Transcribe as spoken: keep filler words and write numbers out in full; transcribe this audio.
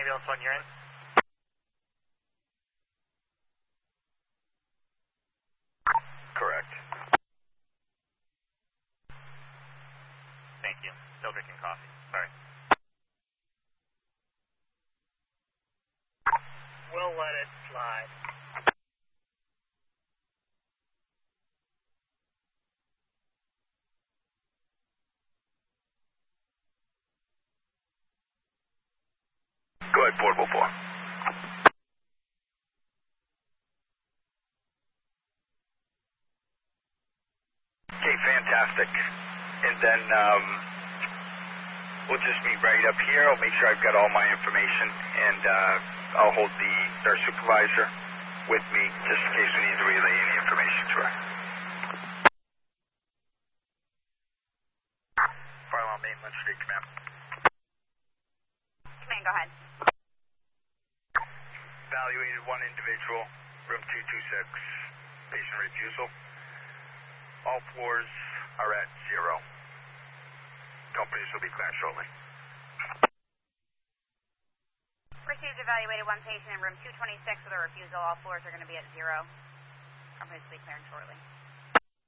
Sunnyvale one, you're in? Correct. Thank you. Still drinking coffee. Sorry. We'll let it slide. Go ahead, Portable four. Okay, fantastic. And then um, we'll just meet right up here. I'll make sure I've got all my information, and uh, I'll hold the nurse supervisor with me just in case we need to relay any information to her. Fire alarm Mainland Street, command. Command, go ahead. Evaluated one individual, room two two six, patient refusal. All floors are at zero. Companies will be cleared shortly. Received evaluated one patient in room two twenty-six with a refusal. All floors are going to be at zero. Companies will be clearing shortly.